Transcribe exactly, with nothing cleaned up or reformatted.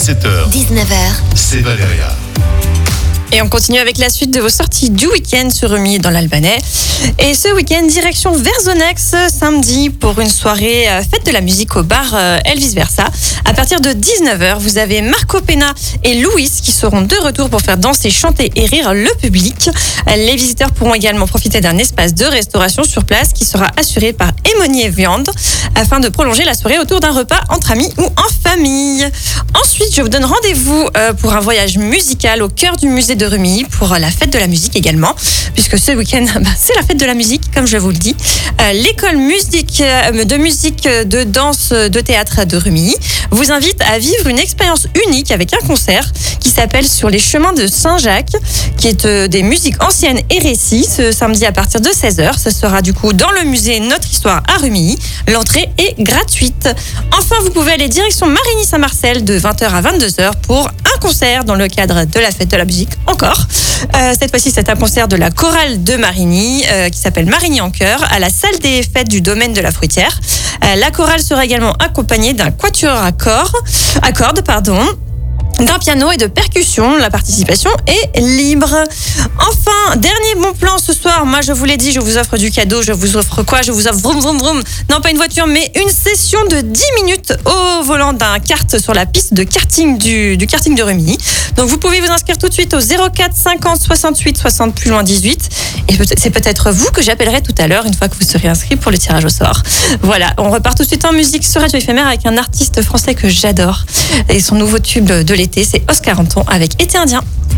dix-sept heures, dix-neuf heures, c'est Valéria. Et on continue avec la suite de vos sorties du week-end sur Rumi dans l'Albanais. Et ce week-end, direction Verzonex, samedi, pour une soirée euh, fête de la musique au bar euh, Elvis Versa. À partir de dix-neuf heures, vous avez Marco Pena et Louis qui seront de retour pour faire danser, chanter et rire le public. Les visiteurs pourront également profiter d'un espace de restauration sur place qui sera assuré par Émonier Viande afin de prolonger la soirée autour d'un repas entre amis ou en famille. Ensuite, je vous donne rendez-vous euh, pour un voyage musical au cœur du musée de Rumi pour la fête de la musique également, puisque ce week-end, bah, c'est la fête de la musique, comme je vous le dis. Euh, l'école musique, euh, de musique, de danse, de théâtre de Rumi vous invite à vivre une expérience unique avec un concert qui s'appelle Sur les chemins de Saint-Jacques, qui est euh, des musiques anciennes et récits, ce samedi à partir de seize heures. Ce sera du coup dans le musée Notre Histoire à Rumi. L'entrée est gratuite. Enfin, vous pouvez aller direction Marigny-Saint-Marcel de vingt heures à vingt-deux heures pour un concert dans le cadre de la fête de la musique encore. Euh, cette fois-ci, c'est un concert de la chorale de Marigny euh, qui s'appelle Marigny en chœur à la salle des fêtes du domaine de la Fruitière. Euh, la chorale sera également accompagnée d'un quatuor à cordes, à cordes, pardon, d'un piano et de percussions. La participation est libre. Enfin, dernier bon plan ce soir. Moi, je vous l'ai dit, je vous offre du cadeau. Je vous offre quoi? Je vous offre vroom vroom vroom. Non, pas une voiture, mais une session de dix minutes au volant d'un kart sur la piste de karting du, du karting de Rumi. Donc, vous pouvez vous inscrire tout de suite au zéro quatre cinquante soixante-huit soixante plus loin dix-huit. Et c'est peut-être vous que j'appellerai tout à l'heure une fois que vous serez inscrit pour le tirage au sort. Voilà, on repart tout de suite en musique sur Radio Éphémère avec un artiste français que j'adore et son nouveau tube de l'été, c'est Oscar Anton avec Été Indien.